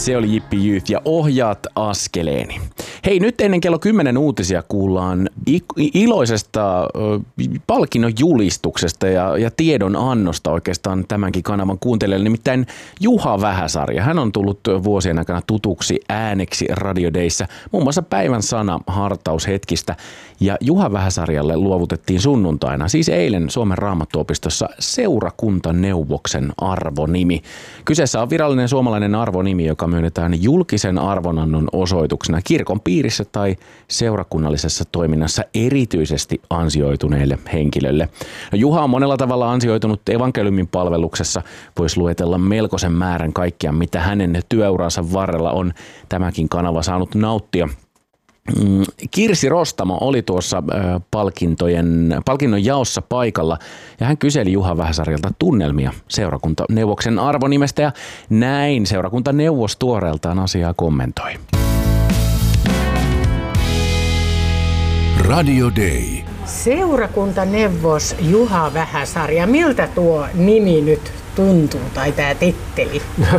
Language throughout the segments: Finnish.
Se oli Jippi Youth ja Ohjaat askeleeni. Hei, nyt ennen kello 10 uutisia kuullaan iloisesta palkinnon julistuksesta ja tiedon annosta oikeastaan tämänkin kanavan kuuntelijalle. Nimittäin Juha Vähäsarja. Hän on tullut vuosien aikana tutuksi ääneksi Radio Dayssä, muun muassa päivän sana hartaushetkistä. Ja Juha Vähäsarjalle luovutettiin sunnuntaina, siis eilen Suomen Raamattuopistossa seurakuntaneuvoksen arvonimi. Kyseessä on virallinen suomalainen arvonimi, joka myönnetään julkisen arvonannon osoituksena kirkon piirissä tai seurakunnallisessa toiminnassa erityisesti ansioituneelle henkilölle. No, Juha on monella tavalla ansioitunut evankeliumin palveluksessa. Voisi luetella melkoisen määrän kaikkia, mitä hänen työuransa varrella on tämäkin kanava saanut nauttia. Kirsi Rostamo oli tuossa palkinnon jaossa paikalla ja hän kyseli Juha Vähäsarjalta tunnelmia seurakuntaneuvoksen arvonimestä ja näin seurakuntaneuvos tuoreeltaan asiaa kommentoi. Radio Day. Seurakuntaneuvos Juha Vähäsarja, miltä tuo nimi nyt tuntuu tai tämä titteli?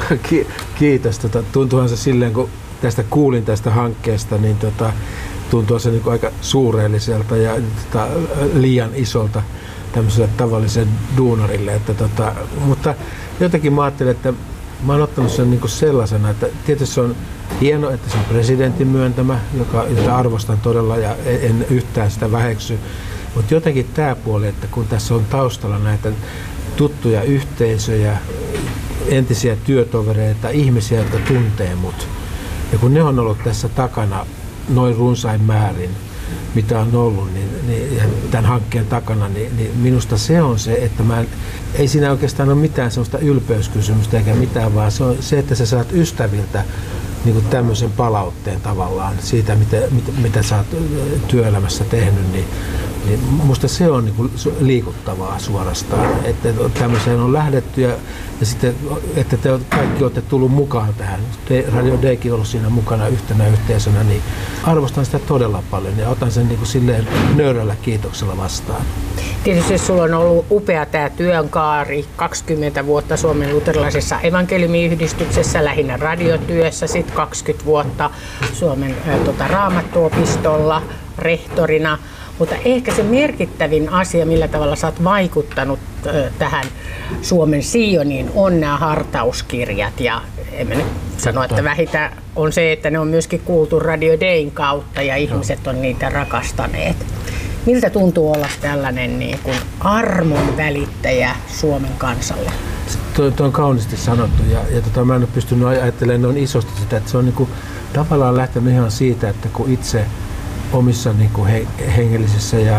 Kiitos. Tuntuuhan se silleen, kun tästä kuulin tästä hankkeesta, niin tuntuu se niin aika suureelliselta ja liian isolta tämmöiselle tavalliselle duunarille. Mutta jotenkin mä ajattelin, että mä oon ottanut sen niin sellaisena, että tietysti se on hieno, että se on presidentin myöntämä, jota arvostan todella ja en yhtään sitä väheksy. Mutta jotenkin tämä puoli, että kun tässä on taustalla näitä tuttuja yhteisöjä, entisiä työtovereita, ihmisiä, jotka tuntee mut. Ja kun ne on ollut tässä takana noin runsain määrin, mitä on ollut, niin tämän hankkeen takana, niin minusta se on se, että ei siinä oikeastaan ole mitään sellaista ylpeyskysymystä eikä mitään, vaan se on se, että sä saat ystäviltä niin kuin tämmöisen palautteen tavallaan siitä, mitä sä oot työelämässä tehnyt, niin musta se on niin kuin liikuttavaa suorastaan, että tämmöiseen on lähdetty ja sitten, että te kaikki olette tullut mukaan tähän. Radio Daykin on ollut siinä mukana yhtenä yhteisönä, niin arvostan sitä todella paljon ja otan sen niin kuin silleen nöyrällä kiitoksella vastaan. Tietysti sulla on ollut upea tämä työnkaari, 20 vuotta Suomen luterilaisessa evankeliumiyhdistyksessä, lähinnä radiotyössä, sitten 20 vuotta Suomen Raamattuopistolla rehtorina. Mutta ehkä se merkittävin asia, millä tavalla sä oot vaikuttanut tähän Suomen Sioniin, on nämä hartauskirjat. Ja en mä nyt sano, että vähitä on se, että ne on myöskin kuultu Radio Dayn kautta ja ihmiset on niitä rakastaneet. Miltä tuntuu olla tällainen niin kuin armon välittäjä Suomen kansalle? Tuo on kauniisti sanottu ja mä en ole pystynyt ajattelemaan noin isosti sitä, että se on niin kuin tavallaan lähtenyt ihan siitä, että kun itse omissa niin kuin hengellisissä ja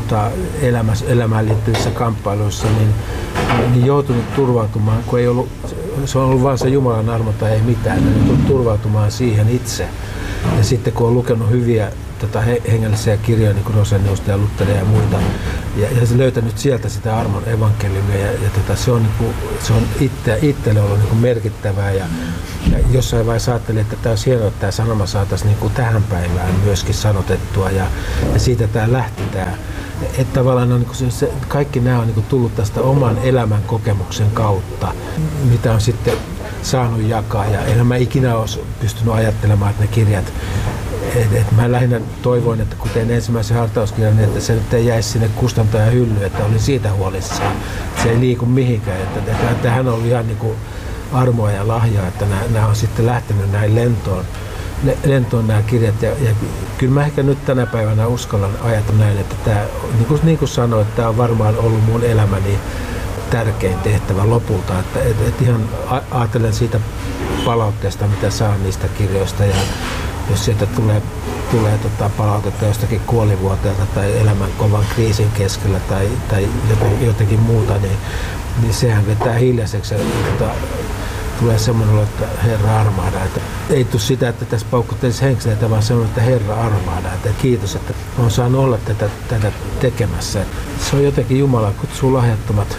elämään liittyvissä kamppailuissa niin joutunut turvautumaan, kun ei ollut, se on ollut vain se Jumalan armo tai ei mitään, niin joutunut turvautumaan siihen itse. Ja sitten kun on lukenut hyviä hengellisiä kirjoja, niin kuin Roseniusta ja Lutheria ja muita, ja se löytänyt sieltä sitä armon evankeliumia, ja se on, niin kuin, se on itselle ollut niin kuin merkittävää, ja jossain vaiheessa ajattelin, että tämä on hienoa, että tämä sanoma saataisiin niin kuin tähän päivään myöskin sanotettua, ja siitä tämä lähti tämä. Että tavallaan on, niin kuin kaikki nämä on niin kuin tullut tästä oman elämän kokemuksen kautta, mitä on sitten saanut jakaa, ja enhän mä ikinä olisi pystynyt ajattelemaan, että ne kirjat, mä lähinnä toivoin, että kun tein ensimmäisen hartauskirjan, niin että se nyt ei jäisi sinne kustantajan hyllyyn, että olin siitä huolissaan. Se ei liiku mihinkään. Että hän on ihan niin kuin armoa ja lahjaa, että nämä on sitten lähtenyt näin lentoon nämä kirjat. Ja kyllä mä ehkä nyt tänä päivänä uskallan ajatella näin, että tämä, niin kuin sanoin, että tämä on varmaan ollut mun elämäni tärkein tehtävä lopulta. Että ihan ajattelen siitä palautteesta, mitä saan niistä kirjoista. Ja jos sieltä tulee palautetta jostakin kuolivuoteelta tai elämän kovan kriisin keskellä tai jotenkin muuta, niin sehän vetää hiljaiseksi. Tulee semmoinen olo, että Herra armahda. Että ei tule sitä, että tässä paukuttelisi henkseleitä, vaan semmoinen, että Herra armahda. Että kiitos, että olen saanut olla tätä tekemässä. Se on jotenkin Jumala kutsuu lahjattomat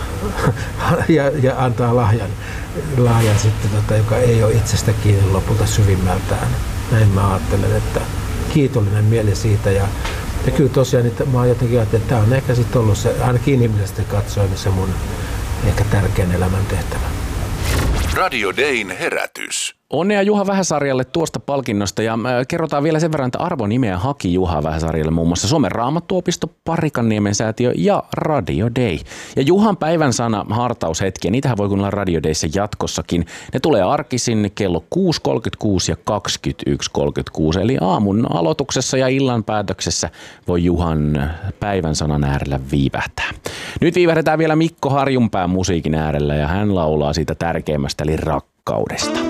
ja antaa lahjan sitten, joka ei ole itsestä kiinni lopulta syvimmältään. Näin mä ajattelen, että kiitollinen mieli siitä ja kyllä tosiaan että mä oon jotenkin ajatellut, että tämä on ehkä sitten ollut se, ainakin inhimillisesti katsoen, se mun ehkä tärkein elämäntehtävä. Radio Dayn herätys. Onnea Juha Vähäsarjalle tuosta palkinnosta ja kerrotaan vielä sen verran, että arvonimeä haki Juha Vähäsarjalle muun muassa Suomen Raamattuopisto, Parikanniemen säätiö ja Radio Day. Ja Juhan päivän sana hartaushetkiä, niitähän voi kuunnella Radio Dayssä jatkossakin. Ne tulee arkisin kello 6.36 ja 21.36, eli aamun aloituksessa ja illan päätöksessä voi Juhan päivän sanan äärellä viivähtää. Nyt viivähdetään vielä Mikko Harjunpään musiikin äärellä ja hän laulaa siitä tärkeimmästä eli rakkaudesta.